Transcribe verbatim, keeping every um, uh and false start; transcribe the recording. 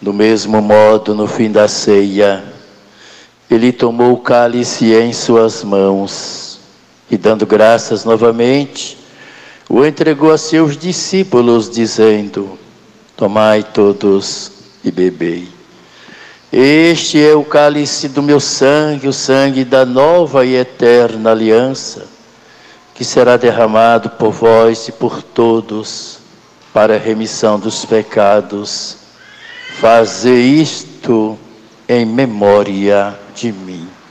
Do mesmo modo, no fim da ceia, ele tomou o cálice em suas mãos e, dando graças novamente, o entregou a seus discípulos, dizendo: tomai todos e bebei. Este é o cálice do meu sangue, o sangue da nova e eterna aliança, que será derramado por vós e por todos para a remissão dos pecados. Faze isto em memória de mim.